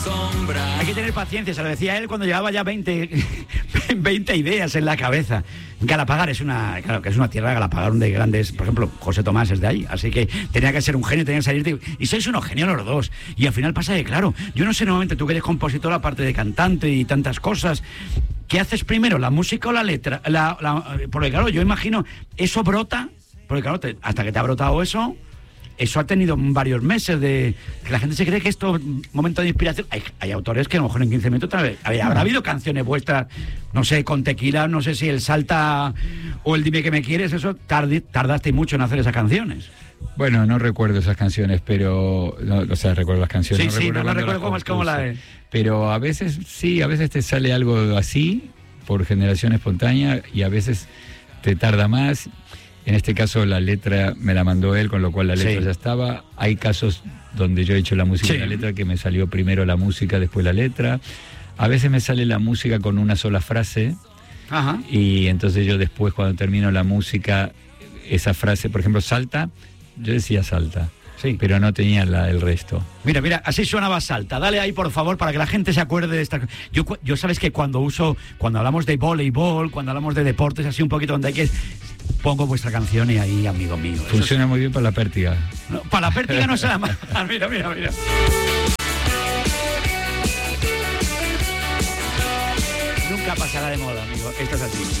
Hay que tener paciencia, se lo decía él cuando llevaba ya 20 ideas en la cabeza. Galapagar claro que es una tierra, Galapagar, de grandes, por ejemplo, José Tomás es de ahí, así que tenía que ser un genio, tenía que salir y sois unos genios los dos. Y al final pasa que, claro, yo no sé, normalmente tú que eres compositor, aparte de cantante y tantas cosas, ¿qué haces primero, la música o la letra? Porque claro, yo imagino, eso brota, porque claro, hasta que te ha brotado eso ha tenido varios meses de que la gente se cree que esto es un momento de inspiración. Hay autores que a lo mejor en 15 minutos habrá habido canciones vuestras, no sé, con Tequila, no sé si el Salta o el Dime que me quieres, eso tardaste mucho en hacer esas canciones. Bueno, no recuerdo esas canciones, pero recuerdo las canciones. Sí, no recuerdo cómo es como la de... Pero a veces te sale algo así por generación espontánea y a veces te tarda más. En este caso la letra me la mandó él, con lo cual la letra ya estaba. Hay casos donde yo he hecho la música y la letra, que me salió primero la música, después la letra. A veces me sale la música con una sola frase. Ajá. Y entonces yo después, cuando termino la música, esa frase, por ejemplo, Salta, yo decía Salta. Sí. Pero no tenía el resto. Mira, así sonaba Salta. Dale ahí, por favor, para que la gente se acuerde de esta... Yo sabes que cuando hablamos de voleibol, cuando hablamos de deportes, así un poquito donde hay que... Pongo vuestra canción y ahí, amigo mío. Funciona muy bien para la pértiga. No, para la pértiga no se la más. Mira. Nunca pasará de moda, amigo. Esto es así.